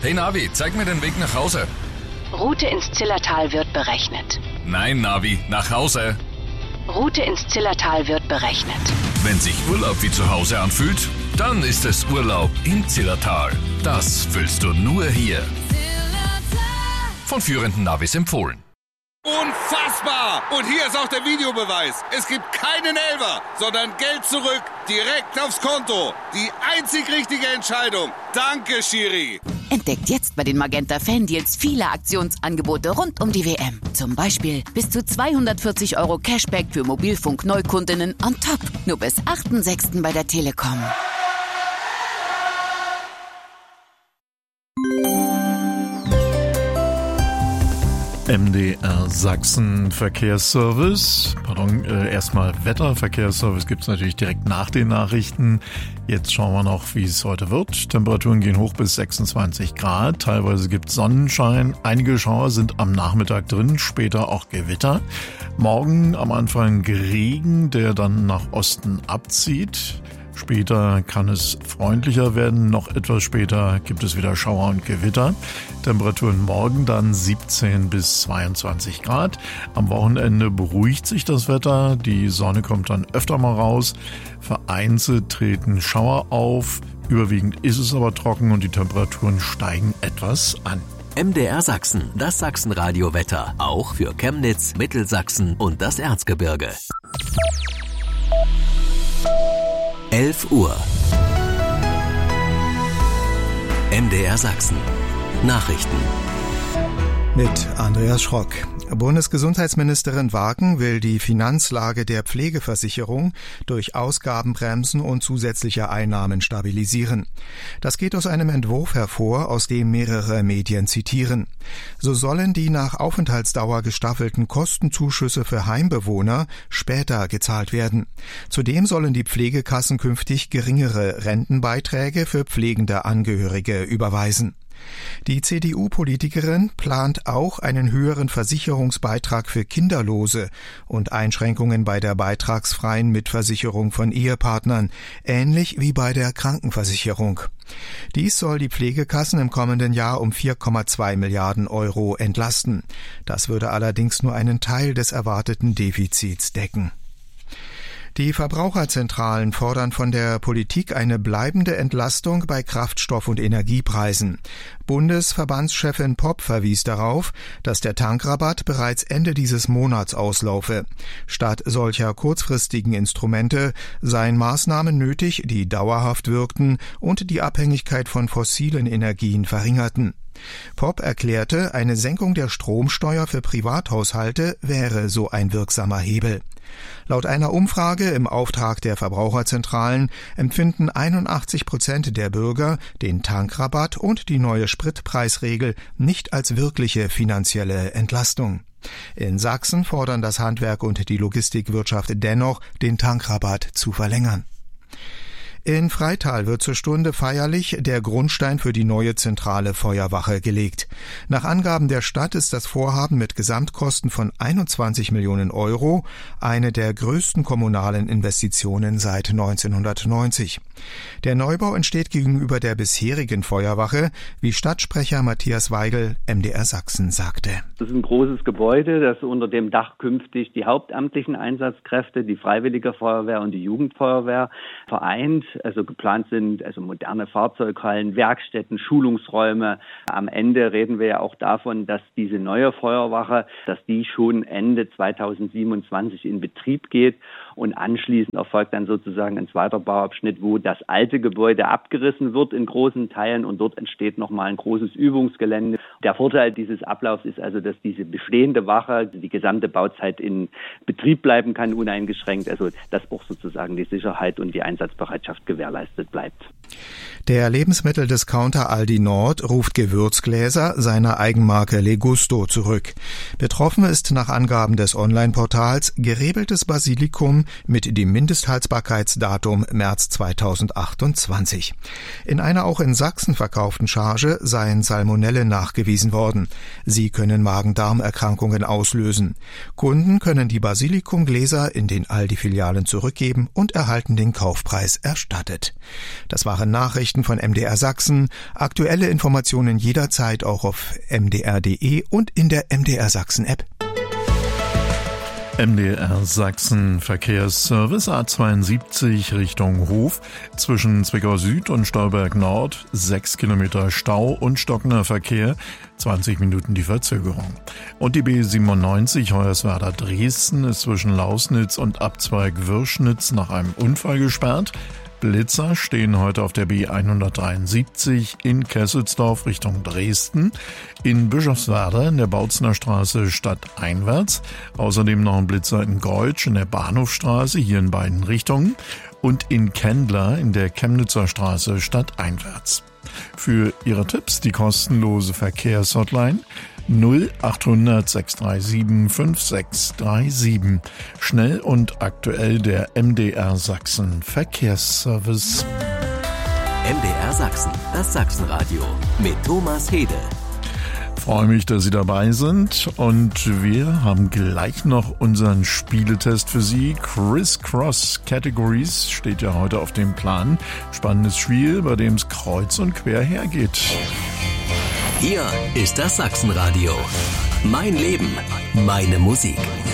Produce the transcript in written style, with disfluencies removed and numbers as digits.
Hey Navi, zeig mir den Weg nach Hause. Route ins Zillertal wird berechnet. Nein, Navi, nach Hause. Route ins Zillertal wird berechnet. Wenn sich Urlaub wie zu Hause anfühlt, dann ist es Urlaub im Zillertal. Das fühlst du nur hier. Von führenden Navis empfohlen. Unfassbar! Und hier ist auch der Videobeweis. Es gibt keinen Elfer, sondern Geld zurück, direkt aufs Konto. Die einzig richtige Entscheidung. Danke, Schiri. Entdeckt jetzt bei den Magenta Fan-Deals viele Aktionsangebote rund um die WM. Zum Beispiel bis zu 240 € Cashback für Mobilfunk-Neukundinnen on top. Nur bis 8.6. bei der Telekom. MDR Sachsen Verkehrsservice. Erstmal Wetterverkehrsservice gibt es natürlich direkt nach den Nachrichten. Jetzt schauen wir noch, wie es heute wird. Temperaturen gehen hoch bis 26 Grad. Teilweise gibt es Sonnenschein. Einige Schauer sind am Nachmittag drin, später auch Gewitter. Morgen am Anfang Regen, der dann nach Osten abzieht. Später kann es freundlicher werden, noch etwas später gibt es wieder Schauer und Gewitter. Temperaturen morgen dann 17 bis 22 Grad. Am Wochenende beruhigt sich das Wetter, die Sonne kommt dann öfter mal raus. Vereinzelt treten Schauer auf, überwiegend ist es aber trocken und die Temperaturen steigen etwas an. MDR Sachsen, das Sachsenradio-Wetter, auch für Chemnitz, Mittelsachsen und das Erzgebirge. 11 Uhr. MDR Sachsen. Nachrichten. Mit Andreas Schrock. Bundesgesundheitsministerin Wagen will die Finanzlage der Pflegeversicherung durch Ausgabenbremsen und zusätzliche Einnahmen stabilisieren. Das geht aus einem Entwurf hervor, aus dem mehrere Medien zitieren. So sollen die nach Aufenthaltsdauer gestaffelten Kostenzuschüsse für Heimbewohner später gezahlt werden. Zudem sollen die Pflegekassen künftig geringere Rentenbeiträge für pflegende Angehörige überweisen. Die CDU-Politikerin plant auch einen höheren Versicherungsbeitrag für Kinderlose und Einschränkungen bei der beitragsfreien Mitversicherung von Ehepartnern, ähnlich wie bei der Krankenversicherung. Dies soll die Pflegekassen im kommenden Jahr um 4,2 Milliarden € entlasten. Das würde allerdings nur einen Teil des erwarteten Defizits decken. Die Verbraucherzentralen fordern von der Politik eine bleibende Entlastung bei Kraftstoff- und Energiepreisen. Bundesverbandschefin Popp verwies darauf, dass der Tankrabatt bereits Ende dieses Monats auslaufe. Statt solcher kurzfristigen Instrumente seien Maßnahmen nötig, die dauerhaft wirkten und die Abhängigkeit von fossilen Energien verringerten. Popp erklärte, eine Senkung der Stromsteuer für Privathaushalte wäre so ein wirksamer Hebel. Laut einer Umfrage im Auftrag der Verbraucherzentralen empfinden 81% der Bürger den Tankrabatt und die neue Spritpreisregel nicht als wirkliche finanzielle Entlastung. In Sachsen fordern das Handwerk und die Logistikwirtschaft dennoch, den Tankrabatt zu verlängern. In Freital wird zur Stunde feierlich der Grundstein für die neue zentrale Feuerwache gelegt. Nach Angaben der Stadt ist das Vorhaben mit Gesamtkosten von 21 Millionen € eine der größten kommunalen Investitionen seit 1990. Der Neubau entsteht gegenüber der bisherigen Feuerwache, wie Stadtsprecher Matthias Weigel, MDR Sachsen, sagte. Das ist ein großes Gebäude, das unter dem Dach künftig die hauptamtlichen Einsatzkräfte, die Freiwillige Feuerwehr und die Jugendfeuerwehr vereint. Also geplant sind moderne Fahrzeughallen, Werkstätten, Schulungsräume. Am Ende reden wir ja auch davon, dass diese neue Feuerwache, dass die schon Ende 2027 in Betrieb geht und anschließend erfolgt dann sozusagen ein zweiter Bauabschnitt, wo das alte Gebäude abgerissen wird in großen Teilen und dort entsteht nochmal ein großes Übungsgelände. Der Vorteil dieses Ablaufs ist also, dass diese bestehende Wache die gesamte Bauzeit in Betrieb bleiben kann, uneingeschränkt. Also dass auch sozusagen die Sicherheit und die Einsatzbereitschaft gewährleistet bleibt. Der Lebensmitteldiscounter Aldi Nord ruft Gewürzgläser seiner Eigenmarke Legusto zurück. Betroffen ist nach Angaben des Online-Portals gerebeltes Basilikum, mit dem Mindesthaltbarkeitsdatum März 2028. In einer auch in Sachsen verkauften Charge seien Salmonellen nachgewiesen worden. Sie können Magen-Darm-Erkrankungen auslösen. Kunden können die Basilikumgläser in den Aldi-Filialen zurückgeben und erhalten den Kaufpreis erstattet. Das waren Nachrichten von MDR Sachsen. Aktuelle Informationen jederzeit auch auf mdr.de und in der MDR Sachsen App. MDR Sachsen Verkehrsservice A72 Richtung Hof zwischen Zwickau Süd und Stolberg Nord 6 Kilometer Stau und stockender Verkehr, 20 Minuten die Verzögerung. Und die B97 Hoyerswerda Dresden ist zwischen Lausnitz und Abzweig Wirschnitz nach einem Unfall gesperrt. Blitzer stehen heute auf der B173 in Kesselsdorf Richtung Dresden, in Bischofswerda in der Bautzner Straße stadteinwärts, außerdem noch ein Blitzer in Goitsch in der Bahnhofstraße, hier in beiden Richtungen, und in Kendler in der Chemnitzer Straße stadteinwärts. Für Ihre Tipps die kostenlose Verkehrshotline 0800 637 5637. Schnell und aktuell der MDR Sachsen Verkehrsservice. MDR Sachsen, das Sachsenradio mit Thomas Hede. Freue mich, dass Sie dabei sind, und wir haben gleich noch unseren Spieletest für Sie. Criss-Cross Categories steht ja heute auf dem Plan. Spannendes Spiel, bei dem es kreuz und quer hergeht. Hier ist das Sachsenradio. Mein Leben, meine Musik.